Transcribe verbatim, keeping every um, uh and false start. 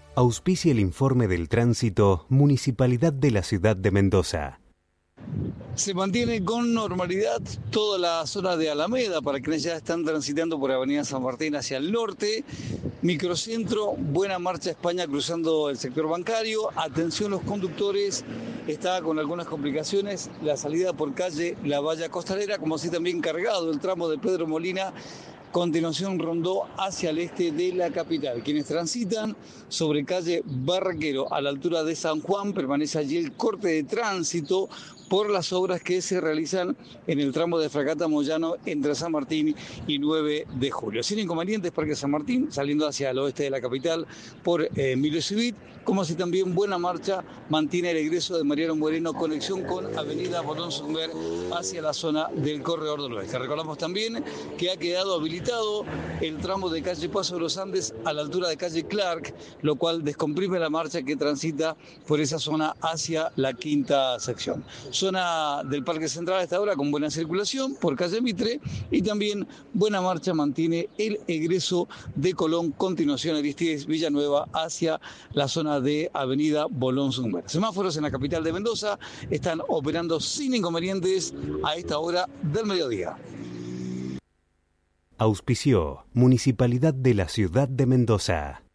Auspicia el informe del tránsito Municipalidad de la Ciudad de Mendoza. Se mantiene con normalidad toda la zona de Alameda para quienes ya están transitando por Avenida San Martín hacia el norte. Microcentro, buena marcha España cruzando el sector bancario. Atención los conductores, está con algunas complicaciones la salida por calle La Valla Costanera, como así también cargado el tramo de Pedro Molina. Continuación Rondó hacia el este de la capital. Quienes transitan sobre calle Barraquero a la altura de San Juan, permanece allí el corte de tránsito por las obras que se realizan en el tramo de Fragata Moyano entre San Martín y nueve de julio. Sin inconvenientes, Parque San Martín, saliendo hacia el oeste de la capital por eh, Emilio Civit, como así también buena marcha mantiene el egreso de Mariano Moreno, conexión con Avenida Bolón Sumber hacia la zona del Corredor del Oeste. Recordamos también que ha quedado habilitado el tramo de calle Paso de los Andes a la altura de calle Clark, lo cual descomprime la marcha que transita por esa zona hacia la quinta sección. Zona del Parque Central a esta hora con buena circulación por calle Mitre y también buena marcha mantiene el egreso de Colón, continuación Aristides Villanueva hacia la zona de Avenida Bolón Sumber. Semáforos en la capital de Mendoza están operando sin inconvenientes a esta hora del mediodía. Auspició Municipalidad de la Ciudad de Mendoza.